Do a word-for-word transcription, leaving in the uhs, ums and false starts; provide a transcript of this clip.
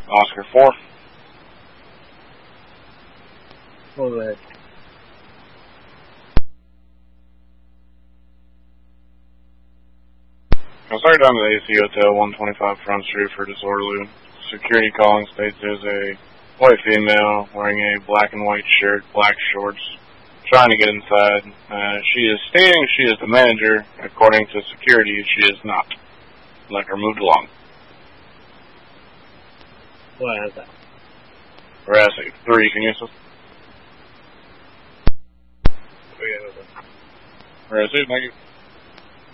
Oscar four. Go ahead. I started down to the A C Hotel, one twenty-five Front Street for disorderly. Security calling states there's a white female wearing a black and white shirt, black shorts, trying to get inside. Uh, she is stating she is the manager. According to security, she is not. Let her move along. What is that? We're asking three, can you assist? Oh, yeah, okay. We're asking, thank you.